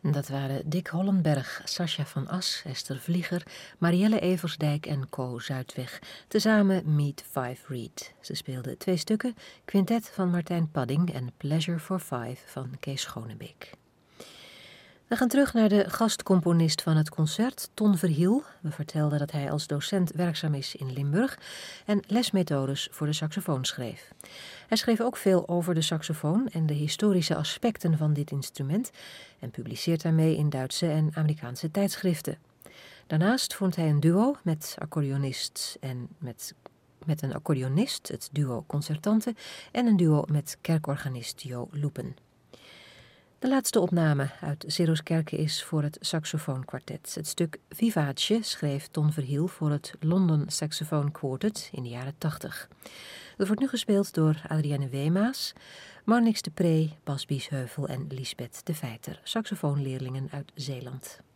Dat waren Dick Hollenberg, Sascha van As, Esther Vlieger, Marielle Eversdijk en Co Zuidweg. Tezamen Meet Five Reed. Ze speelden 2 stukken, Quintet van Martijn Padding en Pleasure for Five van Kees Schonebeek. We gaan terug naar de gastcomponist van het concert, Ton Verhiel. We vertelden dat hij als docent werkzaam is in Limburg en lesmethodes voor de saxofoon schreef. Hij schreef ook veel over de saxofoon en de historische aspecten van dit instrument en publiceert daarmee in Duitse en Amerikaanse tijdschriften. Daarnaast vormt hij een duo met een accordeonist, het duo Concertante, en een duo met kerkorganist Jo Loepen. De laatste opname uit Seroskerke is voor het saxofoonkwartet. Het stuk Vivace schreef Ton Verhiel voor het London Saxophone Quartet in de jaren 80. Het wordt nu gespeeld door Adrienne Weemaas, Marnix de Pre, Bas Biesheuvel en Lisbeth de Vijter, saxofoonleerlingen uit Zeeland.